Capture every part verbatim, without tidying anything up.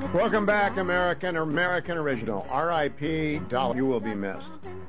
Welcome back, American, American Original. R I P Dollar. You will be missed.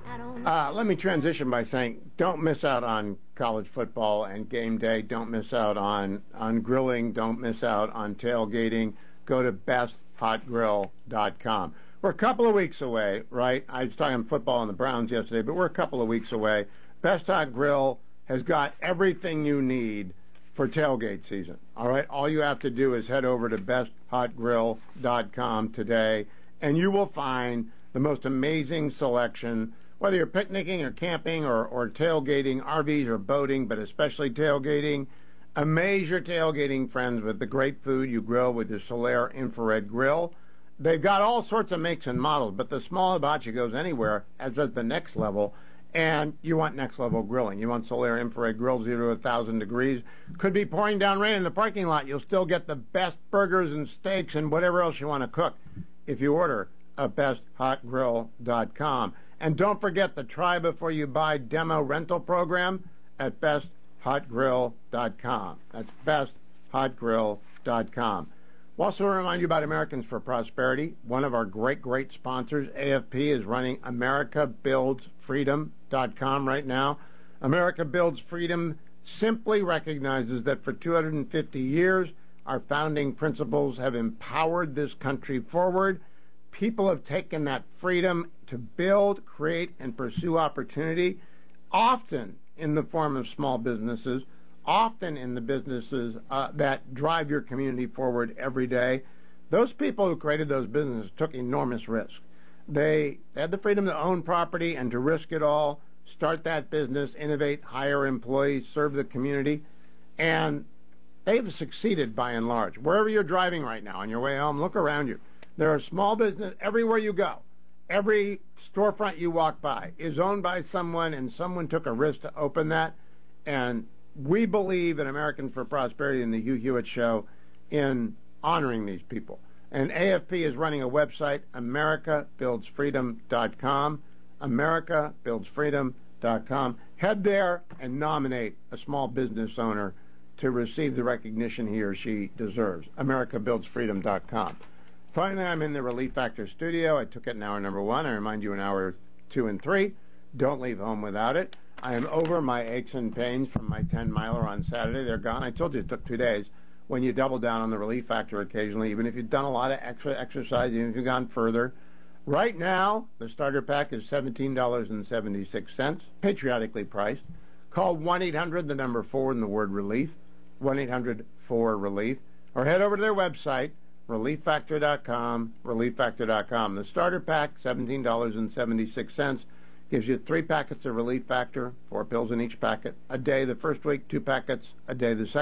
Uh, let me transition by saying, don't miss out on college football and game day. Don't miss out on, on grilling. Don't miss out on tailgating. Go to best hot grill dot com. We're a couple of weeks away, right? I was talking football on the Browns yesterday, but we're a couple of weeks away. Best Hot Grill has got everything you need for tailgate season. All right, all you have to do is head over to best hot grill dot com today, and you will find the most amazing selection, whether you're picnicking or camping or, or tailgating, R Vs or boating, but especially tailgating. Amaze your tailgating friends with the great food you grill with the Solaire infrared grill. They've got all sorts of makes and models, but the small hibachi goes anywhere, as does the next level. And you want next level grilling. You want Solaire infrared grill, zero to one thousand degrees. Could be pouring down rain in the parking lot. You'll still get the best burgers and steaks and whatever else you want to cook if you order at best hot grill dot com. And don't forget the try before you buy demo rental program at best hot grill dot com. That's best hot grill dot com. We'll also remind you about Americans for Prosperity. One of our great, great sponsors, A F P, is running America Builds Freedom dot com right now. America Builds Freedom simply recognizes that for two hundred fifty years, our founding principles have empowered this country forward. People have taken that freedom to build, create, and pursue opportunity, often in the form of small businesses, often in the businesses uh, that drive your community forward every day. Those people who created those businesses took enormous risks. They had the freedom to own property and to risk it all, start that business, innovate, hire employees, serve the community, and they've succeeded by and large. Wherever you're driving right now on your way home, look around you. There are small business everywhere you go. Every storefront you walk by is owned by someone, and someone took a risk to open that. And we believe in Americans for Prosperity and the Hugh Hewitt Show in honoring these people. And A F P is running a website, America Builds Freedom dot com. America Builds Freedom dot com. Head there and nominate a small business owner to receive the recognition he or she deserves. America Builds Freedom dot com. Finally, I'm in the Relief Factor studio. I took it in hour number one. I remind you in hour two and three. Don't leave home without it. I am over my aches and pains from my ten miler on Saturday. They're gone. I told you it took two days. When you double down on the Relief Factor occasionally, even if you've done a lot of extra exercise, even if you've gone further. Right now, the starter pack is seventeen dollars and seventy-six cents, patriotically priced. Call one eight hundred, the number four, and the word relief, one eight hundred four relief, or head over to their website, relief factor dot com, relief factor dot com. The starter pack, seventeen dollars and seventy-six cents, gives you three packets of Relief Factor, four pills in each packet, a day the first week, two packets a day the second